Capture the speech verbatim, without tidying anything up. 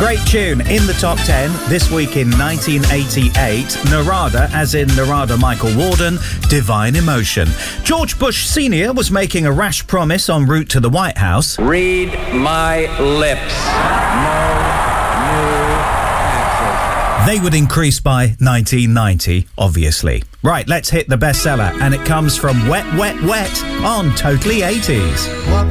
Great tune in the top ten this week in nineteen eighty-eight. Narada, as in Narada Michael Walden, Divine Emotion. George Bush Senior was making a rash promise en route to the White House. Read my lips. No new taxes. They would increase by nineteen ninety, obviously. Right, let's hit the bestseller, and it comes from Wet, Wet, Wet on Totally eighties. What